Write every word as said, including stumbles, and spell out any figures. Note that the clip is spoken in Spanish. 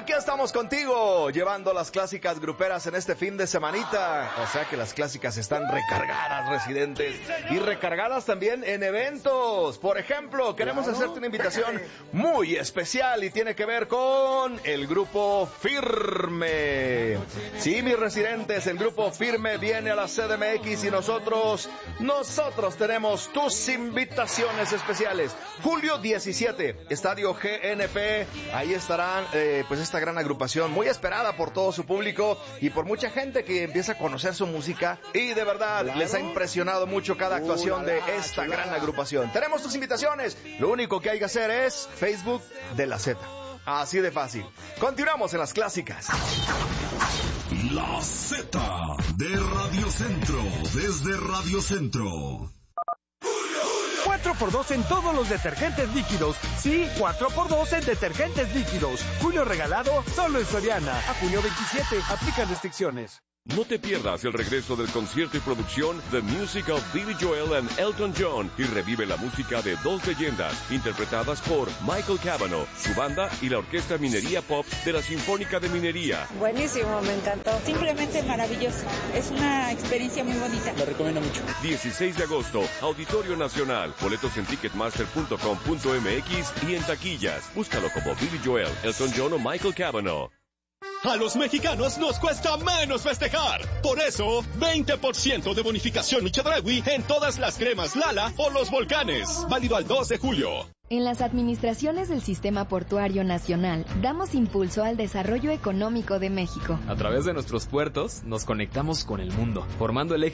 Aquí estamos contigo, llevando las clásicas gruperas en este fin de semanita. O sea que las clásicas están recargadas, residentes, y recargadas también en eventos. Por ejemplo, queremos hacerte una invitación muy especial y tiene que ver con el grupo Firme. Sí, mis residentes, el grupo Firme viene a la C D M X y nosotros, nosotros tenemos tus invitaciones especiales. Julio diecisiete, Estadio G N P, ahí estarán, eh, pues esta gran agrupación, muy esperada por todo su público y por mucha gente que empieza a conocer su música y de verdad claro. les ha impresionado mucho cada actuación uh, la, la, de esta chulada. gran agrupación. Tenemos tus invitaciones, lo único que hay que hacer es Facebook de la Z. Así de fácil. Continuamos en las clásicas. La Z de Radio Centro, desde Radio Centro. cuatro por dos en todos los detergentes líquidos. Sí, cuatro por dos en detergentes líquidos. Julio regalado solo en Soriana. A junio veintisiete. Aplican restricciones. No te pierdas el regreso del concierto y producción The Music of Billy Joel and Elton John y revive la música de dos leyendas interpretadas por Michael Cavanaugh, su banda y la Orquesta Minería Pop de la Sinfónica de Minería. Buenísimo, me encantó. Simplemente maravilloso. Es una experiencia muy bonita. Lo recomiendo mucho. dieciséis de agosto, Auditorio Nacional. Boletos en ticketmaster punto com punto m x y en taquillas. Búscalo como Billy Joel, Elton John o Michael Cavanaugh. A los mexicanos nos cuesta menos festejar. Por eso, veinte por ciento de bonificación Chedraui en todas las cremas Lala o los volcanes. Válido al dos de julio. En las administraciones del Sistema Portuario Nacional, damos impulso al desarrollo económico de México. A través de nuestros puertos, nos conectamos con el mundo, formando el eje